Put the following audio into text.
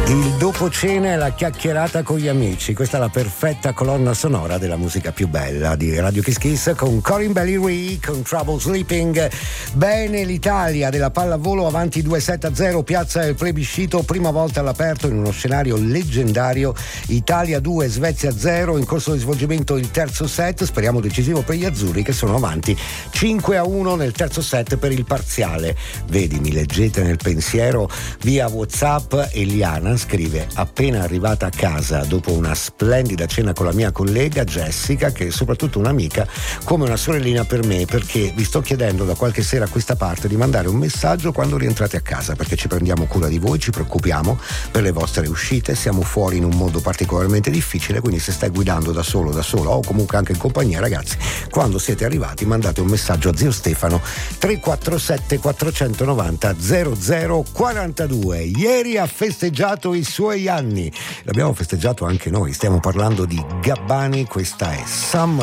Il dopo cena e la chiacchierata con gli amici, questa è la perfetta colonna sonora della musica più bella di Radio Kiss Kiss, con Corinne Bailey Rae con Trouble Sleeping. Bene, l'Italia della pallavolo avanti 2-7-0, piazza del plebiscito, prima volta all'aperto in uno scenario leggendario. Italia 2, Svezia 0, in corso di svolgimento il terzo set, speriamo decisivo per gli azzurri che sono avanti 5-1 nel terzo set per il parziale. Vedi, mi leggete nel pensiero via WhatsApp. Eliana scrive: appena arrivata a casa dopo una splendida cena con la mia collega Jessica, che è soprattutto un'amica come una sorellina per me, perché vi sto chiedendo da qualche sera a questa parte di mandare un messaggio quando rientrate a casa, perché ci prendiamo cura di voi, ci preoccupiamo per le vostre uscite, siamo fuori in un modo particolarmente difficile, quindi se stai guidando da solo o comunque anche in compagnia, ragazzi, quando siete arrivati mandate un messaggio a zio Stefano 347 490 0042. Ieri ha festeggiato i suoi anni, l'abbiamo festeggiato anche noi, stiamo parlando di Gabbani, questa è Summer